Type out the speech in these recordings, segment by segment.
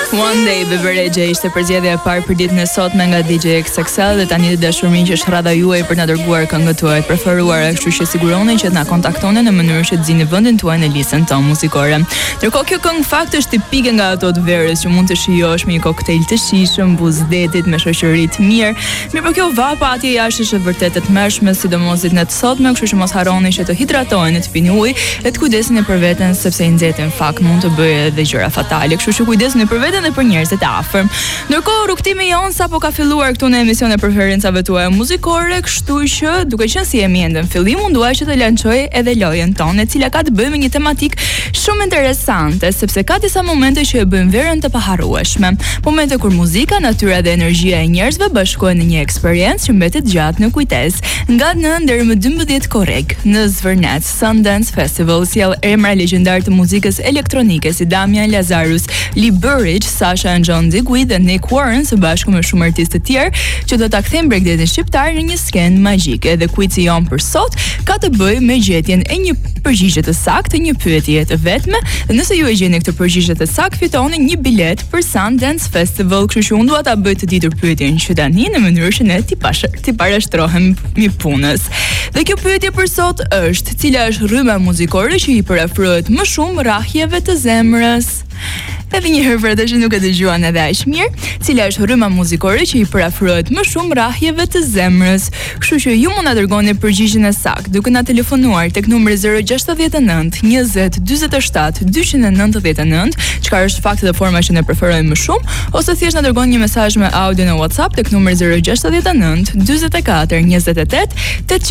One Day Beverage ishte përzgjedhja e parë për ditën e sotme nga DJ XXL dhe tani të dashurinë që është rradha juaj për na dërguar këngët tuaja të preferuara, kështu që siguroni që të na kontaktoni në mënyrë që të zgjini vendin tuaj në listën tonë muzikore. Ndërkohë kjo këngë fakt është tipike nga ato të verës që mund të shijosh me një koktejl të shijshëm, buzdetit me shoqëri të mirë. Mirë, por kjo vapa atje jashtë është vërtet e tmerrshme, sidomos ditën e sotme, kështu që mos harroni që të hidratoni, të pini ujë dhe të kujdeseni për veten sepse i nxehtë në fakt mund të bëjë edhe gjëra fatale, kështu që kujdeseni për veten dhe për njerëzit e afërm. Ndërkohë rrugtimi jon sapo ka filluar këtu në emision e preferencave tuaja muzikore, kështu që duke qenë si jemi ende në fillim, unë dua që të lançoj edhe lojën tonë, e cila ka të bëjë me një tematikë shumë interesante, sepse ka disa momente që e bëjnë verën të paharrueshme. Momente kur muzika, natyra dhe energjia e njerëzve bashkohen në një eksperiencë që mbetet gjatë në kujtesë. Nga 9 deri më 12 korrek në Zvërnet Sundance Festival sjell emra legjendar të muzikës elektronike si Damian Lazarus, Lee Burridge, Sasha and John Digweed dhe Nick Warren së bashku me shumë artistë të tjerë që do ta kthejnë Breakdancin shqiptar në një skenë magjike. Dhe quizi jon për sot ka të bëjë me gjetjen e një përgjigje të saktë, një pyetje të vetme, dhe nëse ju e gjeni këtë përgjigje të saktë, fitoni një bilet për Sundance Festival. Kështu që unë dua ta bëj të ditur pyetjen që tani në mënyrë që ne ti parashtrohem mi punës. Dhe kjo pyetje për sot është: cila është rryma muzikore që i përafrohet më shumë rrahjeve të zemrës? Edhe një herë për ata që nuk e dëgjuan edhe aq mirë, cila është rryma muzikore që i përafrohet më shumë rrahjeve të zemrës? Kështu që ju mund na dërgoni përgjigjen e saktë duke na telefonuar tek numri 069 20 47 299, çfarë është fakti dhe forma që ne preferojmë më shumë, ose thjesht na dërgoni një mesazh me audio në WhatsApp tek numri 069 44 28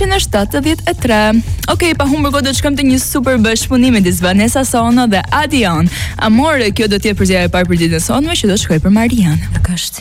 873. Okej, pa humbur kohë do të shkojmë te një super bashkëpunim midis Vanessa Sono dhe Adion. Amore, kjo do të jetë përzgjedhja e parë për ditën e sotme që do të shkojë për Marian.